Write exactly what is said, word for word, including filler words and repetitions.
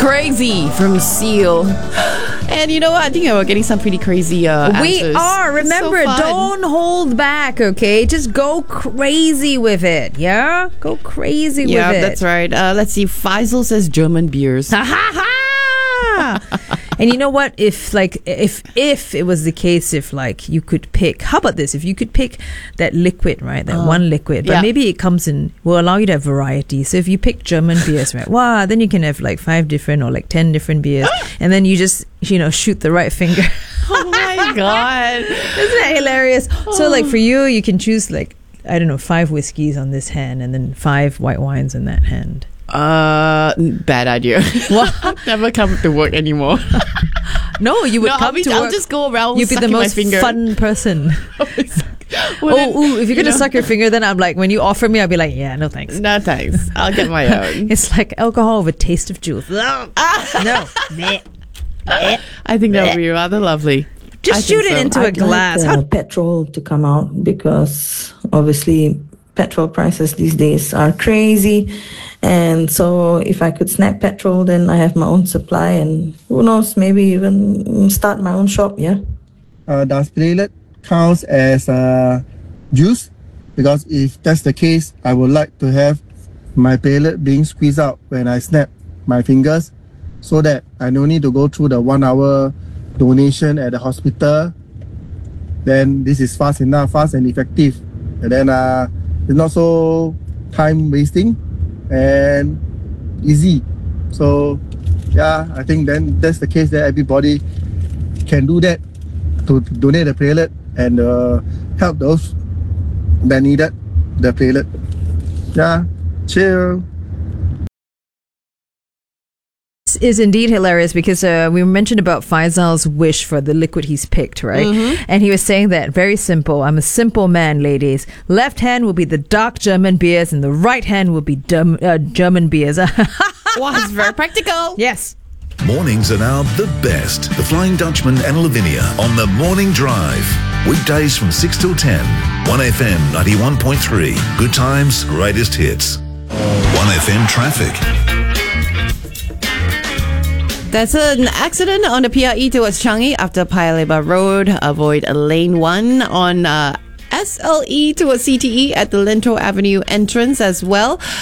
Crazy from Seal. And you know what? I think we're getting some pretty crazy uh, We answers. are. Remember, So fun. don't hold back, okay? Just go crazy with it, yeah? Go crazy Yeah, with it. that's right. Uh, let's see. Faisal says German beers. Ha ha ha! And you know what? If like if if it was the case, if like you could pick, how about this? If you could pick that liquid, right? That Uh, one liquid, but yeah. maybe it comes in will allow you to have variety. So if you pick German beers, right? Wow, then you can have like five different or like ten different beers, and then you just you know shoot the right finger. Oh my god. Isn't that hilarious? So like for you, you can choose like I don't know five whiskeys on this hand, and then five white wines on that hand. Uh, bad idea. What? Never come to work anymore. No, you would No, come I'll, be, to I'll work. just go around You'd be the sucking my most finger. fun person. Well, then, oh, ooh, if you're you gonna know. suck your finger, then I'm like, when you offer me, I'll be like, yeah, no thanks. No thanks. I'll get my own. It's like alcohol with a taste of juice. No, no. I think that would be rather lovely. I Just think shoot it so. into a I'd glass. like, uh, How- petrol to come out because obviously petrol prices these days are crazy. And so if I could snap petrol, then I have my own supply and who knows, maybe even start my own shop, yeah? Uh, does platelet counts as uh, juice? Because if that's the case, I would like to have my platelet being squeezed out when I snap my fingers so that I don't need to go through the one hour donation at the hospital. Then this is fast enough, fast and effective. And then uh, it's not so time wasting and easy. So yeah, I think then that's the case that everybody can do that to donate the platelet and uh, help those that needed the platelet. Yeah, chill. This is indeed hilarious because uh, we mentioned about Faisal's wish for the liquid he's picked, right? Mm-hmm. And he was saying that very simple. I'm a simple man, ladies. Left hand will be the dark German beers, and the right hand will be Germ- uh, German beers. Wow, it's very practical. Yes. Mornings are now the best. The Flying Dutchman and Lavinia on the Morning Drive. Weekdays from six till ten. one F M ninety-one point three. Good times, greatest hits. one F M traffic. There's an accident on the P R E towards Changi after Paya Lebar Road. Avoid lane one on uh, S L E towards C T E at the Lento Avenue entrance as well.